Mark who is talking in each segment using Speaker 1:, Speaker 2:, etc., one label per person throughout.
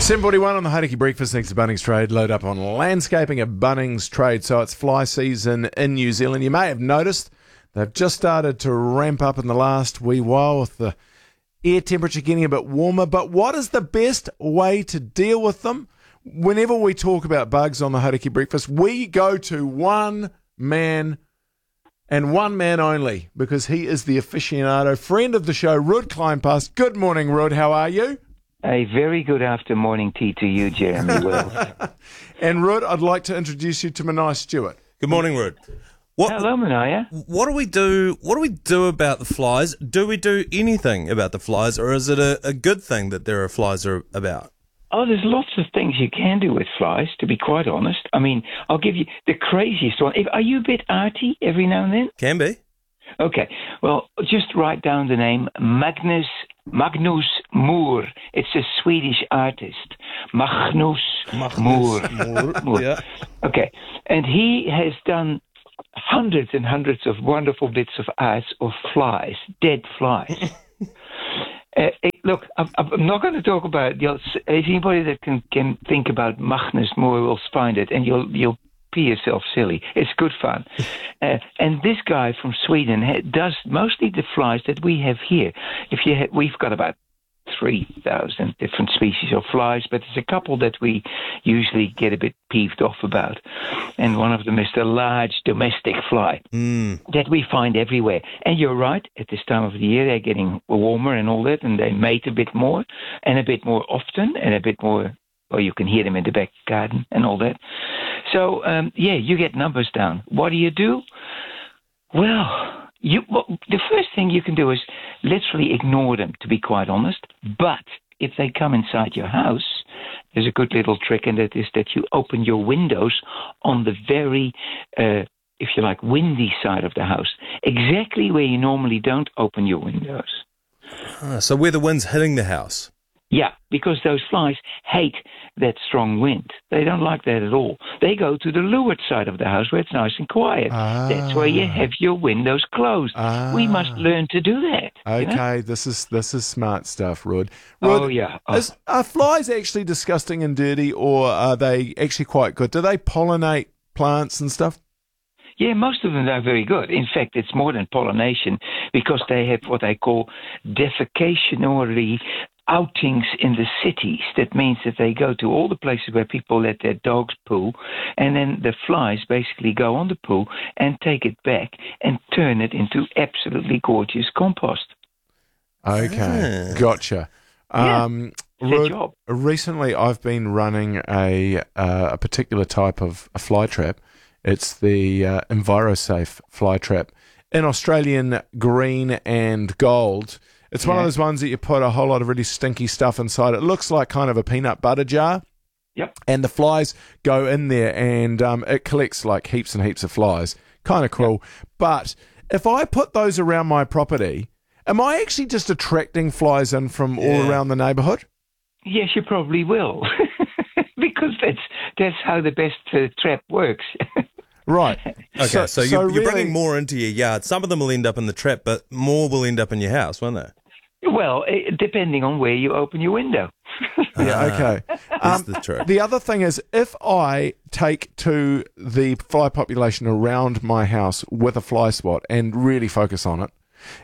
Speaker 1: 7:41 on the Hauraki Breakfast. Thanks to Bunnings Trade. Load up on landscaping at Bunnings Trade. So it's fly season in New Zealand. You may have noticed they've just started to ramp up in the last wee while with the air temperature getting a bit warmer. But what is the best way to deal with them? Whenever we talk about bugs on the Hauraki Breakfast, we go to one man and one man only, because he is the aficionado, friend of the show, Rud Kleinpass. Good morning, Rud. How are you?
Speaker 2: A very good morning tea to you, Jeremy Wells.
Speaker 1: And Rud, I'd like to introduce you to Manai Stewart.
Speaker 3: Good morning, Rud.
Speaker 2: Hello, Manaya.
Speaker 3: What do we do about the flies? Do we do anything about the flies, or is it a good thing that there are flies about?
Speaker 2: Oh, there's lots of things you can do with flies, to be quite honest. I mean, I'll give you the craziest one. Are you a bit arty every now and then?
Speaker 3: Can be.
Speaker 2: Okay. Well, just write down the name Magnus Moore. It's a Swedish artist. Magnus Moore.
Speaker 3: Yeah.
Speaker 2: Okay. And he has done hundreds and hundreds of wonderful bits of art of flies, dead flies. Look, I'm not going to talk about it. Anybody that can think about Magnus Moore will find it, and you'll pee yourself silly. It's good fun. And this guy from Sweden does mostly the flies that we have here. We've got about 3,000 different species of flies, but there's a couple that we usually get a bit peeved off about. And one of them is the large domestic fly that we find everywhere. And you're right, at this time of the year, they're getting warmer and all that, and they mate a bit more and a bit more often and a bit more, or you can hear them in the back garden and all that. So, you get numbers down. What do? Well, the first thing you can do is literally ignore them, to be quite honest. But if they come inside your house, there's a good little trick, and that is that you open your windows on the very, if you like, windy side of the house, exactly where you normally don't open your windows.
Speaker 3: So where the wind's hitting the house?
Speaker 2: Yeah, because those flies hate that strong wind. They don't like that at all. They go to the leeward side of the house where it's nice and quiet. That's where you have your windows closed. We must learn to do that.
Speaker 1: Okay, this is smart stuff, Rud.
Speaker 2: Oh, yeah.
Speaker 1: Are flies actually disgusting and dirty, or are they actually quite good? Do they pollinate plants and stuff?
Speaker 2: Yeah, most of them are very good. In fact, it's more than pollination, because they have what I call defecationary outings in the cities. That means that they go to all the places where people let their dogs poo, and then the flies basically go on the poo and take it back and turn it into absolutely gorgeous compost.
Speaker 1: Okay, gotcha.
Speaker 2: Job.
Speaker 1: Recently, I've been running a particular type of a fly trap. It's the EnviroSafe fly trap in Australian green and gold. It's one of those ones that you put a whole lot of really stinky stuff inside. It looks like kind of a peanut butter jar.
Speaker 2: Yep.
Speaker 1: And the flies go in there, and it collects like heaps and heaps of flies. Kind of cool. Yep. But if I put those around my property, am I actually just attracting flies in from all around the neighbourhood?
Speaker 2: Yes, you probably will. Because that's how the best trap works.
Speaker 1: Right.
Speaker 3: Okay, so you're
Speaker 1: really
Speaker 3: bringing more into your yard. Some of them will end up in the trap, but more will end up in your house, won't they?
Speaker 2: Well, depending on where you open your window.
Speaker 1: Yeah, okay.
Speaker 3: That's the trick.
Speaker 1: The other thing is, if I take to the fly population around my house with a fly swat and really focus on it,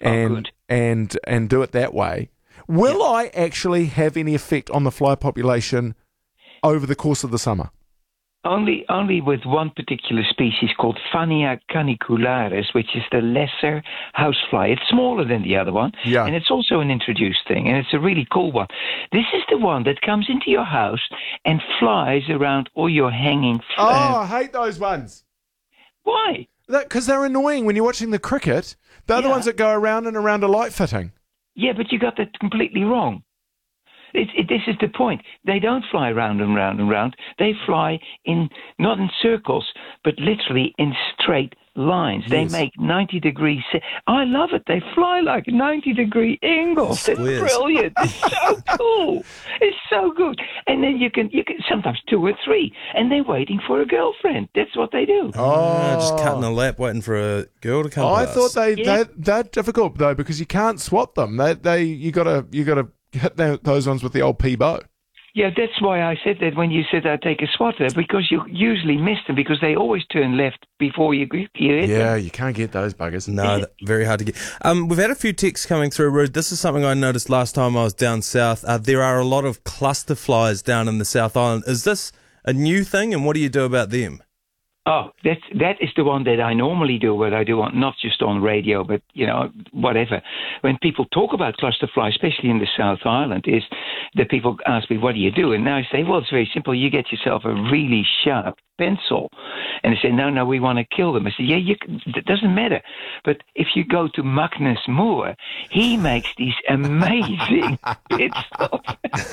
Speaker 1: and do it that way, will I actually have any effect on the fly population over the course of the summer?
Speaker 2: Only with one particular species called Phania canicularis, which is the lesser housefly. It's smaller than the other one, and it's also an introduced thing, and it's a really cool one. This is the one that comes into your house and flies around all your hanging...
Speaker 1: I hate those ones.
Speaker 2: Why?
Speaker 1: Because they're annoying when you're watching the cricket. They're the ones that go around and around a light fitting.
Speaker 2: Yeah, but you got that completely wrong. This is the point. They don't fly round and round and round. They fly not in circles, but literally in straight lines. Yes. They make 90 degrees. I love it. They fly like 90-degree angles. It's brilliant. It's so cool. It's so good. And then you can sometimes 2 or 3, and they're waiting for a girlfriend. That's what they do.
Speaker 3: Just cutting a lap, waiting for a girl to come.
Speaker 1: I thought they're difficult though, because you can't swap them. You gotta hit those ones with the old P-bow.
Speaker 2: Yeah, that's why I said that when you said I take a swatter, because you usually miss them because they always turn left before you hit them.
Speaker 1: Yeah, you can't get those buggers.
Speaker 3: No, very hard to get. We've had a few texts coming through, Rude. This is something I noticed last time I was down south. There are a lot of cluster flies down in the South Island. Is this a new thing, and what do you do about them?
Speaker 2: Oh, that is the one that I normally do, what I do not just on radio, but, whatever. When people talk about clusterfly, especially in the South Island, is that people ask me, what do you do? And now I say, well, it's very simple. You get yourself a really sharp pencil. And they say, no, we want to kill them. I say, it doesn't matter. But if you go to Magnus Moore, he makes these amazing bits of...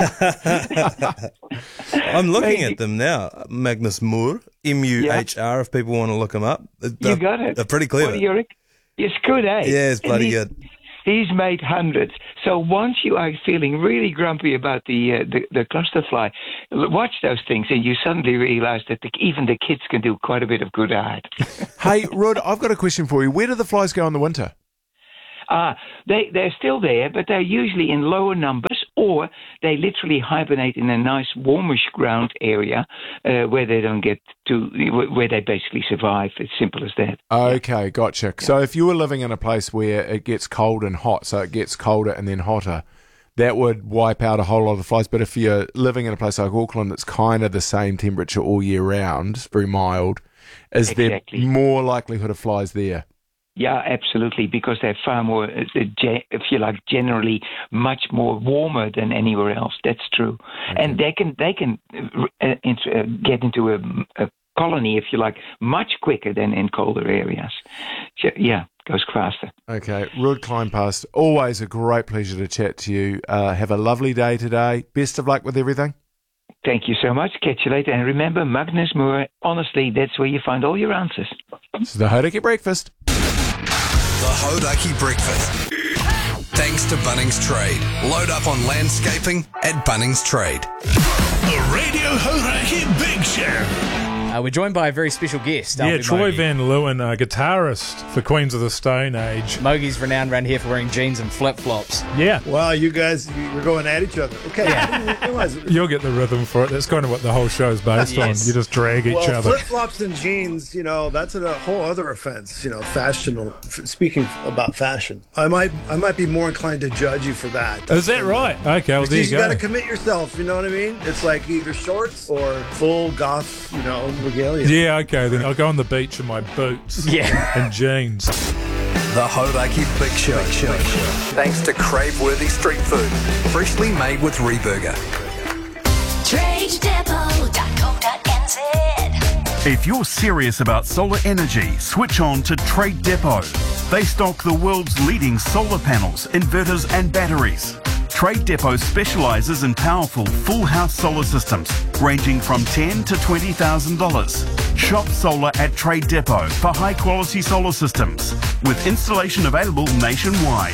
Speaker 3: I'm looking at them now. Magnus Moore, M-U-H-R, if people want to look him up.
Speaker 2: You got it.
Speaker 3: They're pretty clever.
Speaker 2: It's good, eh?
Speaker 3: Yeah, it's bloody good.
Speaker 2: He's made hundreds. So once you are feeling really grumpy about the clusterfly, watch those things and you suddenly realize that even the kids can do quite a bit of good art.
Speaker 1: Hey, Rod, I've got a question for you. Where do the flies go in the winter?
Speaker 2: They're still there, but they're usually in lower numbers, or they literally hibernate in a nice warmish ground area where they don't get to, where they basically survive. It's simple as that.
Speaker 1: Okay, gotcha. Yeah. So if you were living in a place where it gets cold and hot, so it gets colder and then hotter, that would wipe out a whole lot of the flies. But if you're living in a place like Auckland that's kind of the same temperature all year round, very mild, is there more likelihood of flies there?
Speaker 2: Yeah, absolutely, because they're far more, if you like, generally much more warmer than anywhere else. That's true, and they can get into a colony, if you like, much quicker than in colder areas. So, yeah, goes faster.
Speaker 1: Okay, Rud Kleinpast, always a great pleasure to chat to you. Have a lovely day today. Best of luck with everything.
Speaker 2: Thank you so much. Catch you later, and remember, Magnus Moore. Honestly, that's where you find all your answers.
Speaker 1: It's the Hodaki Breakfast.
Speaker 4: The Hodaki Breakfast. Thanks to Bunnings Trade. Load up on landscaping at Bunnings Trade.
Speaker 5: The Radio Hodaki Big Show.
Speaker 6: We're joined by a very special guest.
Speaker 5: Yeah, Troy Van Leeuwen, guitarist for Queens of the Stone Age.
Speaker 6: Mogi's renowned around here for wearing jeans and flip-flops.
Speaker 5: Yeah.
Speaker 7: Wow, you guys, you're going at each other. Okay. Yeah.
Speaker 5: You'll get the rhythm for it. That's kind of what the whole show's based on. You just drag each other.
Speaker 7: Flip-flops and jeans, that's a whole other offense, fashion. Speaking about fashion, I might be more inclined to judge you for that.
Speaker 5: Is that right? Okay, well, there you go.
Speaker 7: You got to commit yourself, you know what I mean? It's like either shorts or full goth, regalia.
Speaker 5: Yeah, okay, then I'll go on the beach in my boots and jeans.
Speaker 4: The Hodaki Big Show. Thanks to crave-worthy street food, freshly made with Reburger.
Speaker 8: TradeDepot.co.nz. If you're serious about solar energy, switch on to Trade Depot. They stock the world's leading solar panels, inverters and batteries. Trade Depot specialises in powerful full house solar systems ranging from $10,000 to $20,000. Shop solar at Trade Depot for high quality solar systems with installation available nationwide.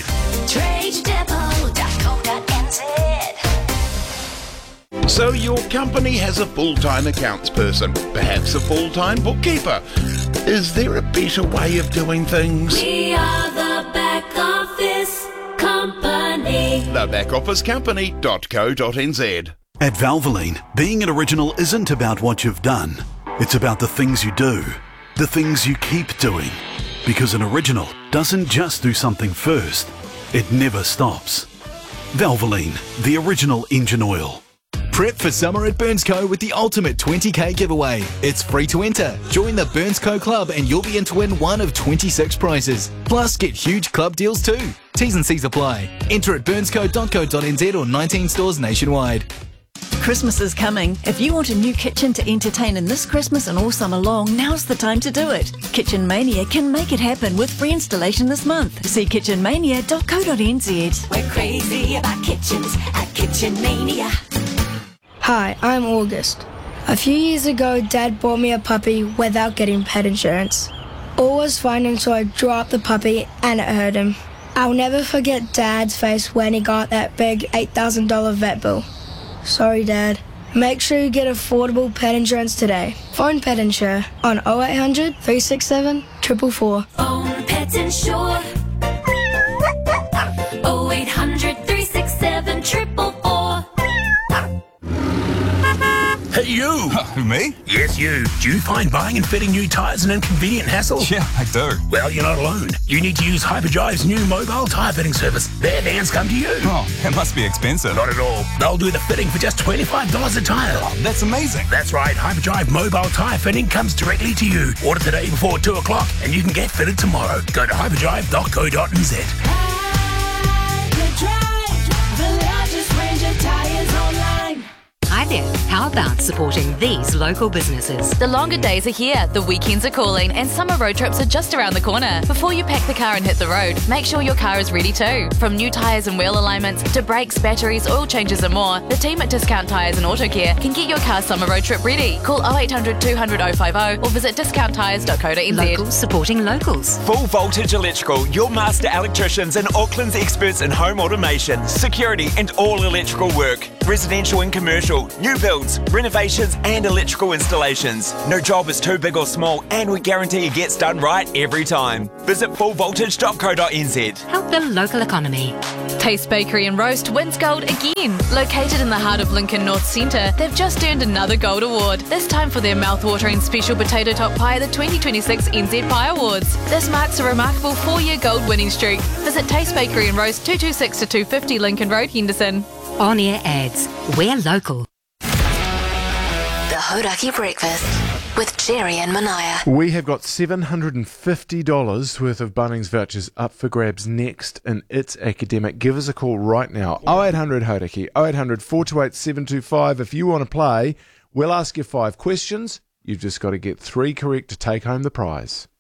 Speaker 9: TradeDepot.co.nz. So your company has a full-time accounts person, perhaps a full-time bookkeeper. Is there a better way of doing things?
Speaker 10: We are the back office company.
Speaker 9: Thebackofficecompany.co.nz.
Speaker 8: At Valvoline, being an original isn't about what you've done. It's about the things you do, the things you keep doing. Because an original doesn't just do something first, it never stops. Valvoline, the original engine oil.
Speaker 11: Prep for summer at BurnsCo with the ultimate 20k giveaway. It's free to enter. Join the BurnsCo Club and you'll be in to win one of 26 prizes. Plus, get huge club deals too. T's and C's apply. Enter at burnsco.co.nz or 19 stores nationwide.
Speaker 12: Christmas is coming. If you want a new kitchen to entertain in this Christmas and all summer long, now's the time to do it. Kitchen Mania can make it happen with free installation this month. See kitchenmania.co.nz.
Speaker 10: We're crazy about kitchens at Kitchen Mania.
Speaker 13: Hi, I'm August. A few years ago, Dad bought me a puppy without getting pet insurance. All was fine until I drew up the puppy and it hurt him. I'll never forget Dad's face when he got that big $8,000 vet bill. Sorry, Dad. Make sure you get affordable pet insurance today. Phone Pet Insure on 0800 367 444.
Speaker 10: Phone Pet Insure 0800 367 444.
Speaker 14: you.
Speaker 15: Me?
Speaker 14: Yes, you. Do you find buying and fitting new tyres an inconvenient hassle?
Speaker 15: Yeah, I do.
Speaker 14: Well, you're not alone. You need to use Hyperdrive's new mobile tyre fitting service. Their vans come to you.
Speaker 15: Oh, that must be expensive.
Speaker 14: Not at all. They'll do the fitting for just $25 a tyre.
Speaker 15: Oh, that's amazing.
Speaker 14: That's right. Hyperdrive mobile tyre fitting comes directly to you. Order today before 2 o'clock and you can get fitted tomorrow. Go to hyperdrive.co.nz.
Speaker 10: The largest range of tires online.
Speaker 16: Hi there. How about supporting these local businesses?
Speaker 17: The longer days are here, the weekends are calling, and summer road trips are just around the corner. Before you pack the car and hit the road, make sure your car is ready too. From new tyres and wheel alignments to brakes, batteries, oil changes and more, the team at Discount Tyres and Auto Care can get your car's summer road trip ready. Call 0800 200 050 or visit discounttyres.co.nz.
Speaker 16: Locals supporting locals.
Speaker 18: Full Voltage Electrical, your master electricians and Auckland's experts in home automation, security and all electrical work. Residential and commercial, new builds, renovations and electrical installations. No job is too big or small and we guarantee it gets done right every time. Visit fullvoltage.co.nz.
Speaker 16: Help the local economy.
Speaker 17: Taste Bakery and Roast wins gold again. Located in the heart of Lincoln North Centre, they've just earned another gold award. This time for their mouth-watering special potato top pie at the 2026 NZ Pie Awards. This marks a remarkable 4-year gold winning streak. Visit Taste Bakery and Roast 226 to 250 Lincoln Road, Henderson.
Speaker 16: On-air ads. We're local.
Speaker 19: The Hodaki Breakfast with Jerry and Manaya.
Speaker 1: We have got $750 worth of Bunnings vouchers up for grabs next in It's Academic. Give us a call right now. 0800 Hodaki, 0800 428 725. If you want to play, we'll ask you 5 questions. You've just got to get 3 correct to take home the prize.